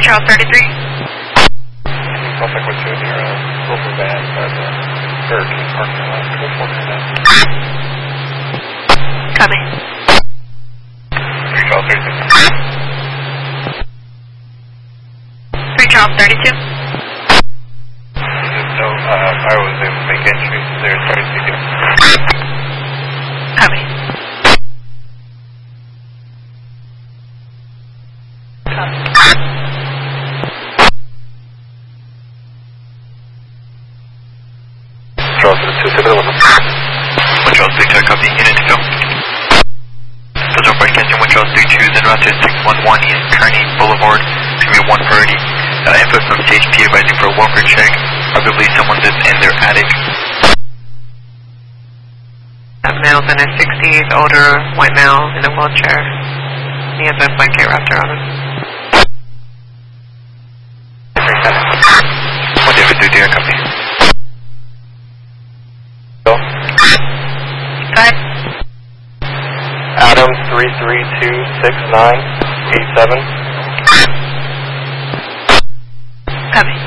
Charles 33. Contact with you near Silver Van by the Hurricane parking lot. Copy. 3 Charles 32. 3 Charles 32. No, I was able to make entry there. Sorry, CJ. Copy. Charles 271. 1 Charles 3 copy, unit to go. Those are broadcasting 1 Charles 32 en route to 611 East Kearney Boulevard, Premium 1 priority. Info from CHP advising for a welfare check. Probably someone lives in their attic. That male's in his 60s, older, white male, in a wheelchair. He has a blanket wrapped around him. 1 David 3 dear company. Go. Go ahead. Adam 3326987. Copy.